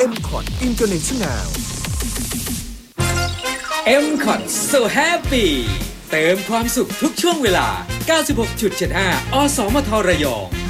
MCOT International MCOT So Happy เติมความสุขทุกช่วงเวลา 96.75 อสมทระยอง